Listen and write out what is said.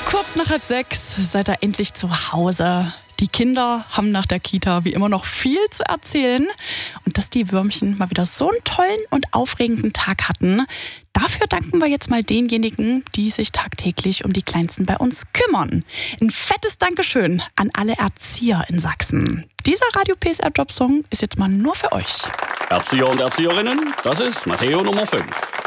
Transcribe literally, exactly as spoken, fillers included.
Kurz nach halb sechs seid ihr endlich zu Hause. Die Kinder haben nach der Kita wie immer noch viel zu erzählen. Und dass die Würmchen mal wieder so einen tollen und aufregenden Tag hatten, dafür danken wir jetzt mal denjenigen, die sich tagtäglich um die Kleinsten bei uns kümmern. Ein fettes Dankeschön an alle Erzieher in Sachsen. Dieser Radio P S R Jobsong ist jetzt mal nur für euch. Erzieher und Erzieherinnen, das ist Matteo Nummer fünf.